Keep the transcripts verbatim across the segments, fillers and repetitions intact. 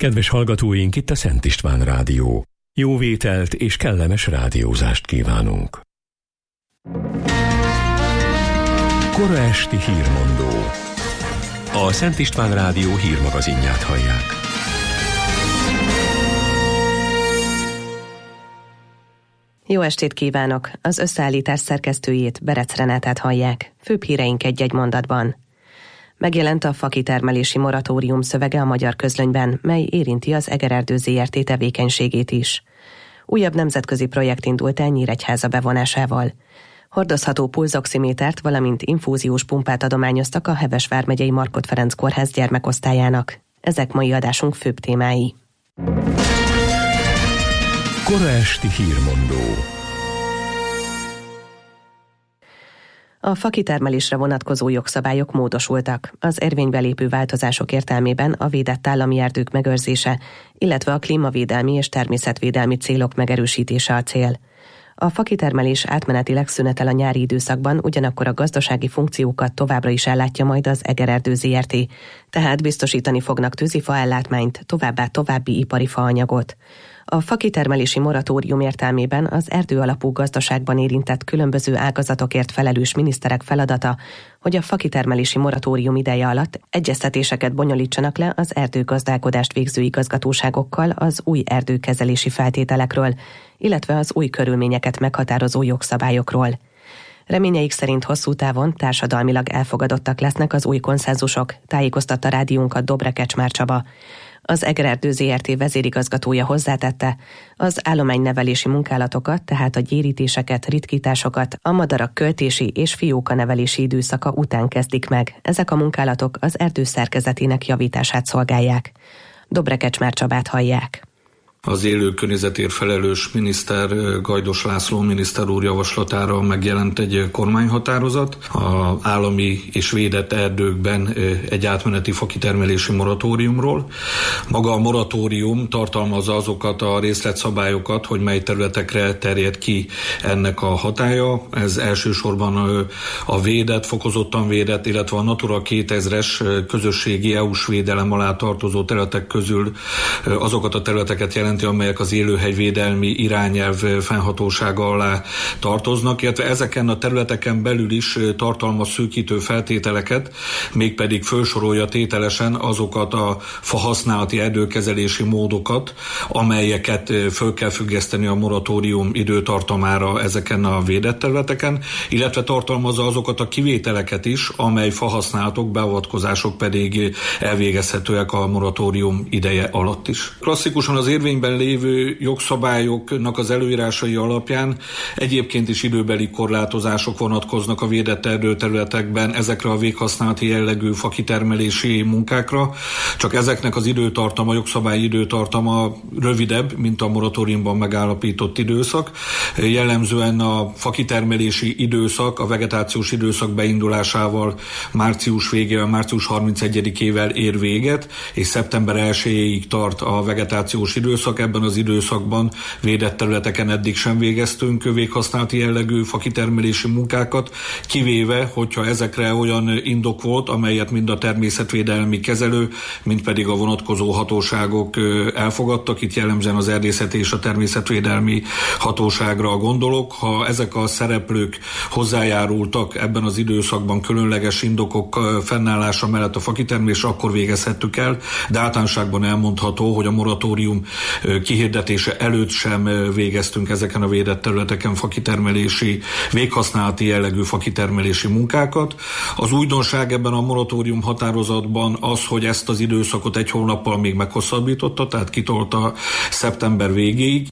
Kedves hallgatóink, itt a Szent István Rádió. Jó vételt és kellemes rádiózást kívánunk. Kora esti hírmondó. A Szent István Rádió hírmagazinját hallják. Jó estét kívánok! Az összeállítás szerkesztőjét, Berec Renátát hallják. Főbb híreink egy-egy mondatban. Megjelent a fakitermelési moratórium szövege a Magyar Közlönyben, mely érinti az Egererdő zé er té tevékenységét is. Újabb nemzetközi projekt indult el Nyíregyháza bevonásával. Hordozható pulzoximétert, valamint infúziós pumpát adományoztak a Heves vármegyei Markhot Ferenc kórház gyermekosztályának. Ezek mai adásunk főbb témái. Kora esti hírmondó. A fakitermelésre vonatkozó jogszabályok módosultak. Az érvénybe lépő változások értelmében a védett állami erdők megőrzése, illetve a klímavédelmi és természetvédelmi célok megerősítése a cél. A fakitermelés átmenetileg szünetel a nyári időszakban, ugyanakkor a gazdasági funkciókat továbbra is ellátja majd az Egererdő zé er té, tehát biztosítani fognak tűzifa ellátmányt, továbbá további ipari faanyagot. A fakitermelési moratórium értelmében az erdő alapú gazdaságban érintett különböző ágazatokért felelős miniszterek feladata, hogy a fakitermelési moratórium ideje alatt egyeztetéseket bonyolítsanak le az erdőgazdálkodást végző igazgatóságokkal az új erdőkezelési feltételekről, illetve az új körülményeket meghatározó jogszabályokról. Reményeik szerint hosszú távon társadalmilag elfogadottak lesznek az új konszenzusok, tájékoztatta rádiónkat Dobre Kecsmár Csaba. Az Egererdő zé er té vezérigazgatója hozzátette, az állománynevelési munkálatokat, tehát a gyérítéseket, ritkításokat a madarak költési és fiókanevelési időszaka után kezdik meg. Ezek a munkálatok az erdő szerkezetének javítását szolgálják. Dobre Kecsmár Csabát hallják. Az élő környezetért felelős miniszter, Gajdos László miniszter úr javaslatára megjelent egy kormányhatározat. Az állami és védett erdőkben egy átmeneti fakitermelési moratóriumról. Maga a moratórium tartalmazza azokat a részletszabályokat, hogy mely területekre terjed ki ennek a hatálya. Ez elsősorban a védett, fokozottan védett, illetve a Natura kétezres közösségi é u-s védelem alá tartozó területek közül azokat a területeket jelent, amelyek az élőhelyvédelmi irányelv fennhatósága alá tartoznak, illetve ezeken a területeken belül is tartalmaz szűkítő feltételeket, mégpedig felsorolja tételesen azokat a fahasználati erdőkezelési módokat, amelyeket föl kell függeszteni a moratórium időtartamára ezeken a védett területeken, illetve tartalmazza azokat a kivételeket is, amely fahasználatok, beavatkozások pedig elvégezhetőek a moratórium ideje alatt is. Klasszikusan az érvényben lévő jogszabályoknak az előírásai alapján egyébként is időbeli korlátozások vonatkoznak a védett erdőterületekben ezekre a véghasználati jellegű fakitermelési munkákra, csak ezeknek az időtartama, jogszabályi időtartama rövidebb, mint a moratóriumban megállapított időszak. Jellemzően a fakitermelési időszak, a vegetációs időszak beindulásával március végével, március harmincegyedikével ér véget, és szeptember elsejéig tart a vegetációs időszak. Ebben az időszakban védett területeken eddig sem végeztünk véghasználati jellegű fakitermelési munkákat, kivéve, hogyha ezekre olyan indok volt, amelyet mind a természetvédelmi kezelő, mind pedig a vonatkozó hatóságok elfogadtak. Itt jellemzően az erdészeti és a természetvédelmi hatóságra gondolok. Ha ezek a szereplők hozzájárultak ebben az időszakban különleges indokok fennállása mellett a fakitermelésre, akkor végezhettük el, de általánosságban elmondható, hogy a moratórium kihirdetése előtt sem végeztünk ezeken a védett területeken fakitermelési, véghasználati jellegű fakitermelési munkákat. Az újdonság ebben a moratórium határozatban az, hogy ezt az időszakot egy hónappal még meghosszabbította, tehát kitolta szeptember végéig.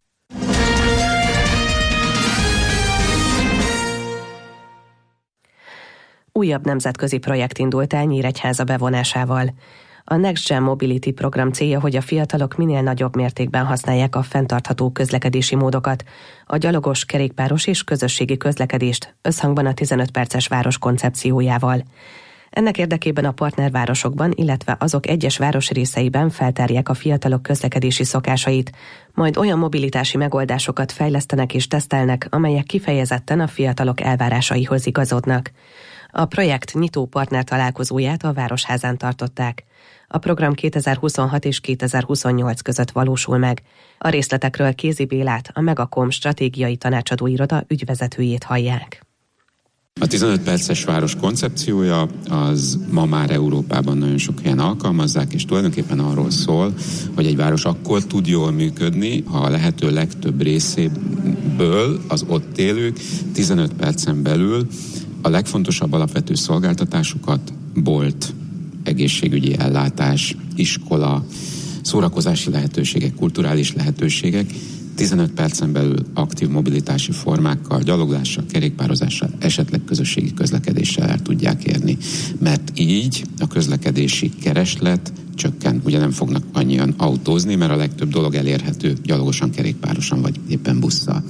Újabb nemzetközi projekt indult el Nyíregyháza bevonásával. A Next Gen Mobility program célja, hogy a fiatalok minél nagyobb mértékben használják a fenntartható közlekedési módokat, a gyalogos, kerékpáros és közösségi közlekedést összhangban a tizenöt perces város koncepciójával. Ennek érdekében a partnervárosokban, illetve azok egyes városrészeiben feltárják a fiatalok közlekedési szokásait, majd olyan mobilitási megoldásokat fejlesztenek és tesztelnek, amelyek kifejezetten a fiatalok elvárásaihoz igazodnak. A projekt nyitó partner találkozóját a Városházán tartották. A program kétezer-huszonhat és kétezer-huszonnyolc között valósul meg. A részletekről Kézi Bélát, a Megakom stratégiai tanácsadó iroda ügyvezetőjét hallják. A tizenöt perces város koncepciója az ma már Európában nagyon sok helyen alkalmazzák, és tulajdonképpen arról szól, hogy egy város akkor tud jól működni, ha a lehető legtöbb részéből az ott élők tizenöt percen belül a legfontosabb alapvető szolgáltatásokat, bolt, egészségügyi ellátás, iskola, szórakozási lehetőségek, kulturális lehetőségek tizenöt percen belül aktív mobilitási formákkal, gyaloglással, kerékpározással, esetleg közösségi közlekedéssel el tudják érni. Mert így a közlekedési kereslet csökken. Ugye nem fognak annyian autózni, mert a legtöbb dolog elérhető gyalogosan, kerékpárosan vagy éppen busszal.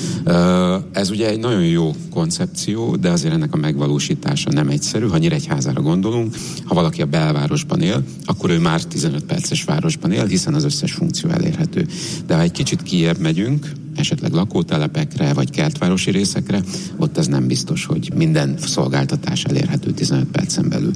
Ez ugye egy nagyon jó koncepció, de azért ennek a megvalósítása nem egyszerű. Ha Nyíregyházára gondolunk, ha valaki a belvárosban él, akkor ő már tizenöt perces városban él, hiszen az összes funkció elérhető. De ha egy kicsit kijebb megyünk, esetleg lakótelepekre vagy kertvárosi részekre, ott ez nem biztos, hogy minden szolgáltatás elérhető tizenöt percen belül.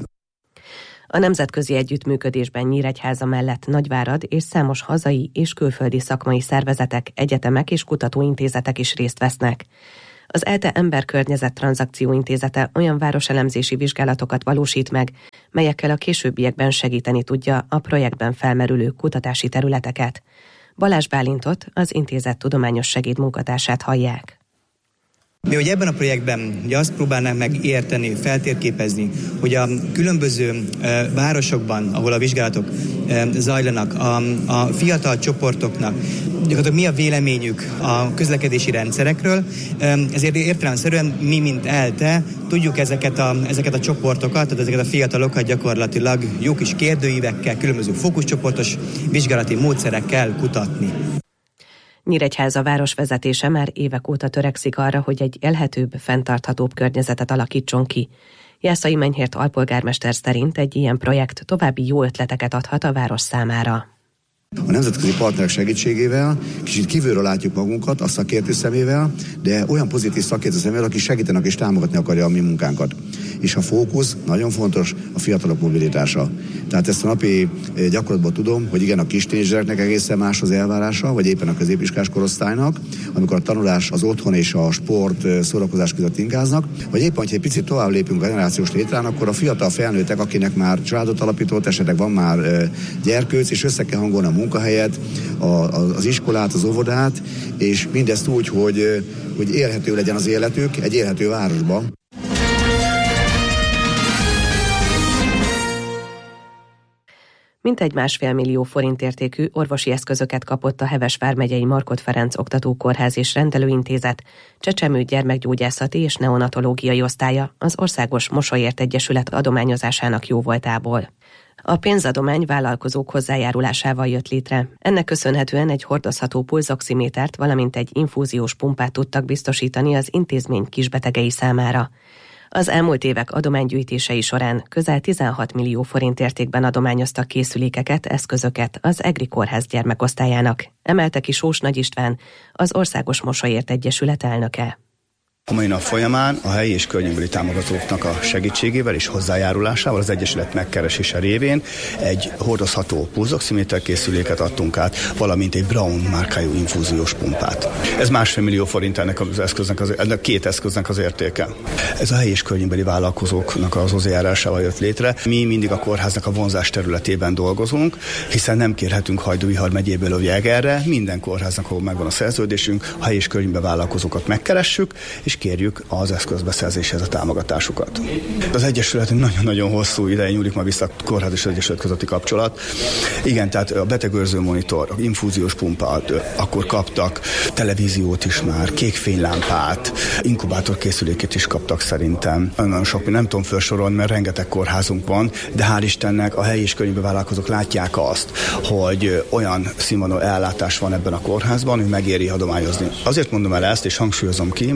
A nemzetközi együttműködésben Nyíregyháza mellett Nagyvárad és számos hazai és külföldi szakmai szervezetek, egyetemek és kutatóintézetek is részt vesznek. Az ELTE Ember-Környezet Tranzakció Intézete olyan városelemzési vizsgálatokat valósít meg, melyekkel a későbbiekben segíteni tudja a projektben felmerülő kutatási területeket. Balázs Bálintot, az intézet tudományos segédmunkatársát hallják. Mi ugye ebben a projektben ugye azt próbálnánk meg érteni, feltérképezni, hogy a különböző e, városokban, ahol a vizsgálatok e, zajlanak, a, a fiatal csoportoknak gyakorlatilag mi a véleményük a közlekedési rendszerekről, e, ezért értelemszerűen mi, mint ELTE, tudjuk ezeket a, ezeket a csoportokat, tehát ezeket a fiatalokat gyakorlatilag jó kis kérdőívekkel, különböző fókuszcsoportos vizsgálati módszerekkel kutatni. Nyíregyháza városvezetése már évek óta törekszik arra, hogy egy élhetőbb, fenntarthatóbb környezetet alakítson ki. Jászai Menyhért alpolgármester szerint egy ilyen projekt további jó ötleteket adhat a város számára. A nemzetközi partnerek segítségével kicsit kívülről látjuk magunkat, a szakértő szemével, de olyan pozitív szakértő szemével, aki segítenek és támogatni akarja a mi munkánkat. És a fókusz nagyon fontos, a fiatalok mobilitása. Tehát ezt a napi gyakorlatban tudom, hogy igen, a kis tínédzsereknek egészen más az elvárása, vagy éppen a középiskolás korosztálynak, amikor a tanulás, az otthon és a sport, szórakozás között ingáznak, vagy éppen, hogyha egy picit tovább lépünk a generációs létrán, akkor a fiatal felnőttek, akinek már családot alapított, esetleg van már gyerkőc, és össze kell hangolni a munkahelyet, a, az iskolát, az óvodát, és mindezt úgy, hogy, hogy élhető legyen az életük egy élhető városban. Mintegy másfél millió forint értékű orvosi eszközöket kapott a Heves vármegyei Markhot Ferenc Oktatókórház és Rendelőintézet csecsemő gyermekgyógyászati és neonatológiai osztálya az Országos Mosolyért Egyesület adományozásának jóvoltából. A pénzadomány vállalkozók hozzájárulásával jött létre. Ennek köszönhetően egy hordozható pulzoximétert, valamint egy infúziós pumpát tudtak biztosítani az intézmény kisbetegei számára. Az elmúlt évek adománygyűjtései során közel tizenhat millió forint értékben adományoztak készülékeket, eszközöket az EGRI Kórház gyermekosztályának, emelte ki Sós Nagy István, az Országos Mosolyért Egyesület elnöke. A mai nap folyamán a helyi és környékbeli támogatóknak a segítségével és hozzájárulásával az Egyesület megkeresése révén egy hordozható pulzoximéter készüléket adtunk át, valamint egy Braun márkájú infúziós pumpát. Ez másfél millió forint ennek az eszköznek, az, ennek két eszköznek az értéke. Ez a helyi és környékbeli vállalkozóknak az hozzájárulásával jött létre. Mi mindig a kórháznak a vonzás területében dolgozunk, hiszen nem kérhetünk Hajdú-Bihar megyéből Egerre, minden kórháznak, ahol megvan a szerződésünk, a helyi és környékbeli vállalkozókat megkeressük, és kérjük az eszközbeszerzéshez a támogatásukat. Az Egyesület nagyon-nagyon hosszú ideje nyúlik ma vissza a kórház és az Egyesület közötti kapcsolat. Igen, tehát a betegőrző monitor, a infúziós pumpát, akkor kaptak televíziót is már, kékfénylámpát, inkubátorkészülékét is kaptak szerintem. Nagyon sok, nem tudom felsorolni, mert rengeteg kórházunk van, de hál' Istennek a helyi és környékbeli vállalkozók látják azt, hogy olyan színvonalú ellátás van ebben a kórházban, hogy megéri adományozni. Azért mondom el ezt, és hangsúlyozom ki, mert vannak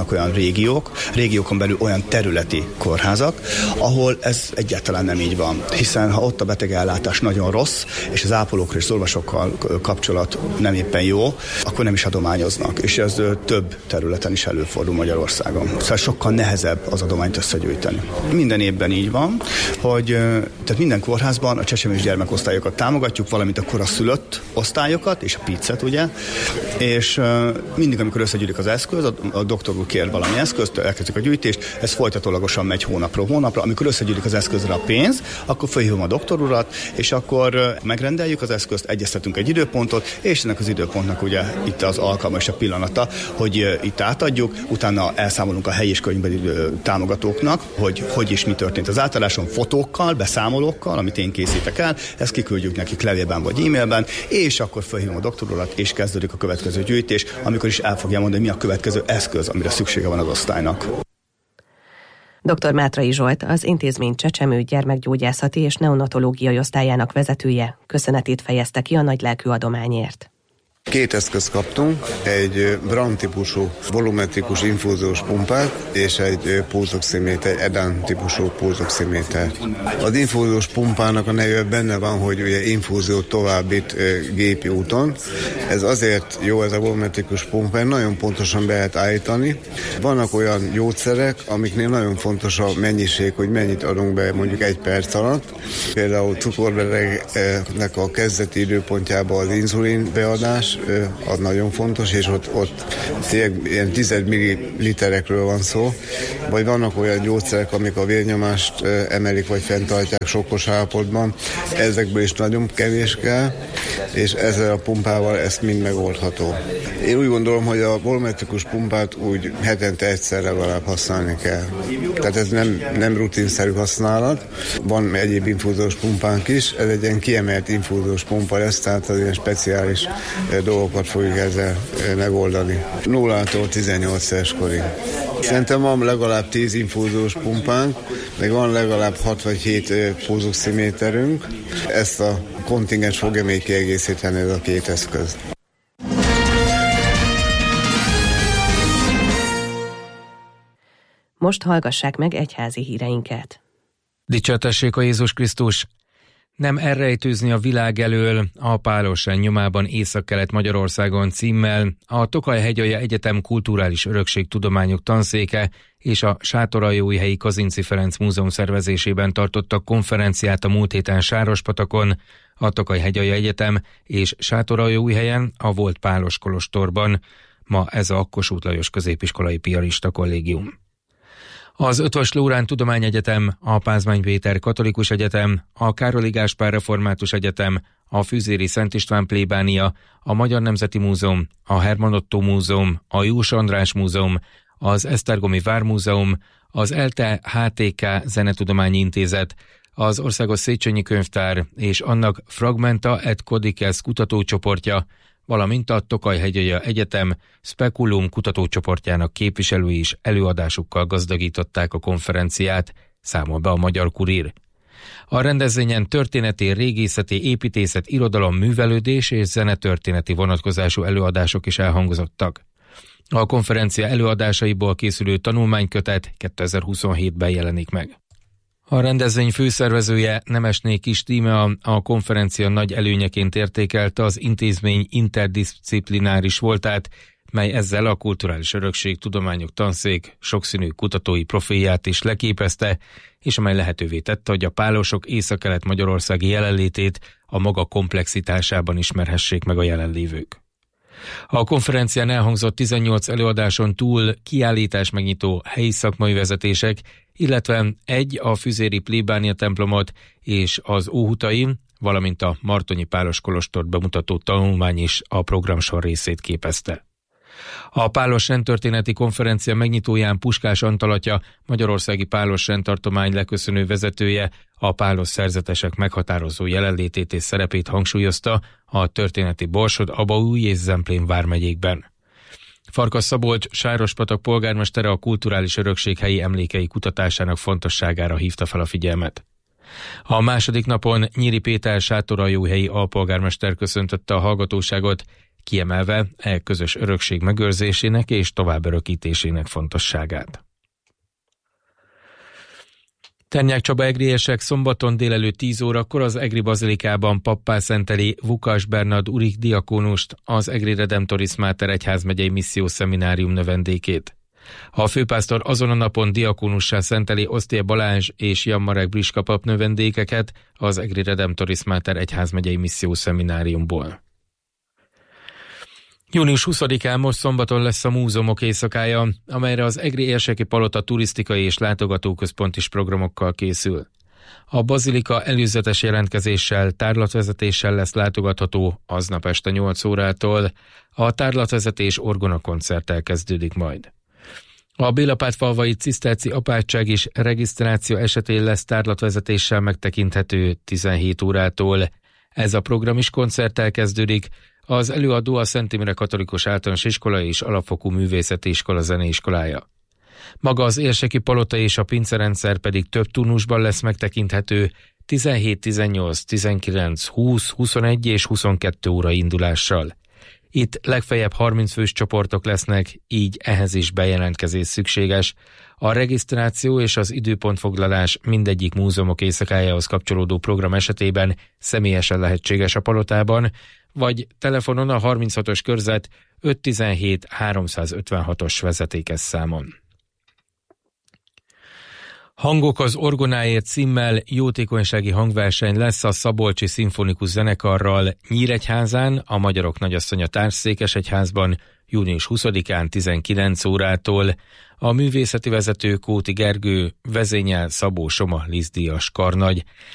vannak olyan régiók, régiókon belül olyan területi kórházak, ahol ez egyáltalán nem így van. Hiszen ha ott a betegellátás nagyon rossz, és az ápolókkal és az orvosokkal kapcsolat nem éppen jó, akkor nem is adományoznak. És ez több területen is előfordul Magyarországon. Szóval sokkal nehezebb az adományt összegyűjteni. Minden évben így van, hogy tehát minden kórházban a csecsemős gyermekosztályokat támogatjuk, valamint a koraszülött osztályokat, és a piccet, ugye, és mindig, amikor összegyűlik az eszköz, a, a doktor úr kér valami eszközt, elkezdjük a gyűjtést, ez folytatólagosan megy hónapról hónapra. Amikor összegyűlik az eszközre a pénz, akkor felhívom a doktor urat, és akkor megrendeljük az eszközt, egyeztetünk egy időpontot, és ennek az időpontnak ugye itt az alkalma és a pillanata, hogy itt átadjuk, utána elszámolunk a helyi és könyvbeli támogatóknak, hogy hogy és mi történt az átálláson, fotókkal, beszámolókkal, amit én készítek el, ezt kiküldjük nekik levélben vagy e-mailben, és akkor felhívom a doktor urat, és kezdődik a következő gyűjtés, amikor is el fogja mondani, mi a következő eszköz, amire szüksége van az osztálynak. doktor Mátrai Zsolt, az intézmény csecsemő gyermekgyógyászati és neonatológiai osztályának vezetője köszönetét fejezte ki a nagylelkű adományért. Két eszközt kaptunk, egy Brown típusú volumetrikus infúziós pumpát és egy pulzoximéter, Edan típusú pulzoximéter. Az infúziós pumpának a neve benne van, hogy ugye infúziót továbbít gépi úton. Ez azért jó, ez a volumetrikus pumpa, nagyon pontosan be lehet állítani. Vannak olyan gyógyszerek, amiknél nagyon fontos a mennyiség, hogy mennyit adunk be mondjuk egy perc alatt. Például cukorbetegnek a kezdeti időpontjában az inzulin beadás, az nagyon fontos, és ott, ott tényleg ilyen tized milliliterekről van szó, vagy vannak olyan gyógyszerek, amik a vérnyomást emelik, vagy fenntartják sokkos állapotban, ezekből is nagyon kevés kell, és ezzel a pumpával ezt mind megoldható. Én úgy gondolom, hogy a volumetrikus pumpát úgy hetente egyszer legalább használni kell. Tehát ez nem, nem rutinszerű használat. Van egyéb infúziós pumpánk is, ez egy ilyen kiemelt infúziós pumpa lesz, tehát az ilyen speciális dolgokat fogjuk ezzel megoldani. nullától tizennyolc éves korig. Szerintem van legalább tíz infúziós pumpánk, meg van legalább hat vagy hét pulzoximéterünk. Ezt a kontingens fogja még kiegészíteni, ez a két eszköz. Most hallgassák meg egyházi híreinket. Dicsértessék a Jézus Krisztus! Nem elrejtőzni a világ elől a Pálosren nyomában Észak-Kelet Magyarországon címmel a Tokaj-Hegyalja Egyetem Kulturális Örökségtudományok Tanszéke és a Sátoraljóújhelyi Kazinczy Ferenc Múzeum szervezésében tartottak konferenciát a múlt héten Sárospatakon, a Tokaj-Hegyalja Egyetem és Sátoraljóújhelyen a volt Pálos kolostorban. Ma ez a Kossuth Lajos Középiskolai Piarista Kollégium. Az Ötvös Loránd Tudományegyetem, a Pázmány Péter Katolikus Egyetem, a Károli Gáspár Református Egyetem, a Füzéri Szent István Plébánia, a Magyar Nemzeti Múzeum, a Herman Ottó Múzeum, a Jós András Múzeum, az Esztergomi Vármúzeum, az ELTE há té ká Zenetudományi Intézet, az Országos Széchenyi Könyvtár és annak Fragmenta et Codices kutatócsoportja, valamint a Tokaj-Hegyalja Egyetem Speculum kutatócsoportjának képviselői is előadásukkal gazdagították a konferenciát, számol be a Magyar Kurír. A rendezvényen történeti, régészeti, építészet, irodalom, művelődés és zenetörténeti vonatkozású előadások is elhangzottak. A konferencia előadásaiból készülő tanulmánykötet kétezer-huszonhétben jelenik meg. A rendezvény főszervezője, Nemesné Kis Tíme a konferencia nagy előnyeként értékelte az intézmény interdisziplináris voltát, mely ezzel a Kulturális Örökség Tudományok Tanszék sokszínű kutatói profilját is leképezte, és amely lehetővé tette, hogy a pálosok Észak-Kelet Magyarországi jelenlétét a maga komplexitásában ismerhessék meg a jelenlévők. A konferencián elhangzott tizennyolc előadáson túl kiállítás megnyitó helyi szakmai vezetések, illetve egy a Füzéri Plébánia templomot és az Óhutai, valamint a Martonyi Pálos kolostort bemutató tanulmány is a programsor részét képezte. A Pálos rendtörténeti konferencia megnyitóján Puskás Antal atya, Magyarországi Pálos rendtartomány leköszönő vezetője a pálos szerzetesek meghatározó jelenlétét és szerepét hangsúlyozta a történeti Borsod, Abaúj és Zemplén vármegyékben. Farkas Szabolcs Sárospatak polgármestere a kulturális örökség helyi emlékei kutatásának fontosságára hívta fel a figyelmet. A második napon Nyíri Péter Sátoraljóújhelyi alpolgármester köszöntötte a hallgatóságot, kiemelve e közös örökség megőrzésének és továbbörökítésének fontosságát. Ternyák Csaba egriesek szombaton délelőtt tíz órakor az Egri Bazilikában pappá szenteli Vukas Bernard Urik diakónust, az Egri Redemptoris Mater egyházmegyei missziós szeminárium növendékét. A főpásztor azon a napon diakónussá szenteli Osztér Balázs és Jan Marek Briska pap növendékeket az Egri Redemptoris Mater egyházmegyei missziós szemináriumból. június huszadikán most szombaton lesz a múzeumok éjszakája, amelyre az Egri Érseki Palota turisztikai és látogatóközpont is programokkal készül. A bazilika előzetes jelentkezéssel, tárlatvezetéssel lesz látogatható aznap este nyolc órától, a tárlatvezetés orgonakoncerttel kezdődik majd. A Bélapátfalvai Ciszterci apátság is regisztráció esetén lesz tárlatvezetéssel megtekinthető tizenhét órától. Ez a program is koncerttel kezdődik. Az előadó a Szent Imre Katolikus Általános Iskola és Alapfokú Művészeti Iskola zeneiskolája. Maga az érseki palota és a pincerendszer pedig több turnusban lesz megtekinthető tizenhét, tizennyolc, tizenkilenc, húsz, huszonegy és huszonkettő óra indulással. Itt legfeljebb harminc fős csoportok lesznek, így ehhez is bejelentkezés szükséges. A regisztráció és az időpontfoglalás mindegyik múzeumok éjszakájához kapcsolódó program esetében személyesen lehetséges a palotában, vagy telefonon a harminchatos körzet ötszáztizenhét háromszázötvenhatos vezetékes számon. Hangok az orgonáért címmel jótékonysági hangverseny lesz a Szabolcsi Szimfonikus Zenekarral Nyíregyházán, a Magyarok Nagyasszonya Társszékesegyházban június huszadikán tizenkilenc órától. A művészeti vezető Kóti Gergő, vezényel Szabó Soma Lisztdíjas karnagy.